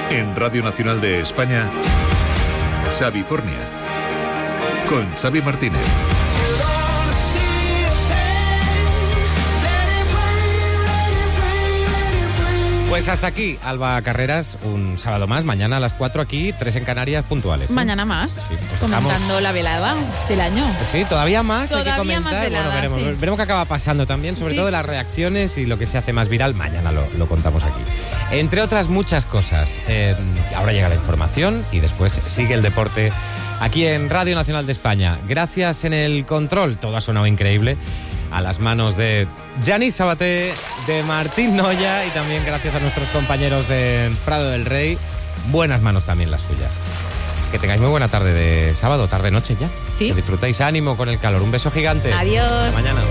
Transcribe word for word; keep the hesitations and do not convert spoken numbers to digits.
En Radio Nacional de España, Xavifornia, con Xavi Martínez. Pues hasta aquí, Alba Carreras, un sábado más, mañana a las cuatro aquí, tres en Canarias, puntuales. ¿eh? Mañana más, sí, pues comentando estamos... la velada del año. Sí, todavía más, todavía hay que comentar. Más velada, bueno, veremos, sí. veremos qué acaba pasando también, sobre sí. todo las reacciones y lo que se hace más viral, mañana lo, lo contamos aquí. Entre otras muchas cosas, eh, ahora llega la información y después sigue el deporte aquí en Radio Nacional de España. Gracias en el control, todo ha sonado increíble, a las manos de Yanis Sabaté, de Martín Noya y también gracias a nuestros compañeros de Prado del Rey. Buenas manos también las suyas. Que tengáis muy buena tarde de sábado, tarde-noche ya. Sí. Que disfrutéis, ánimo con el calor. Un beso gigante. Adiós. Hasta mañana.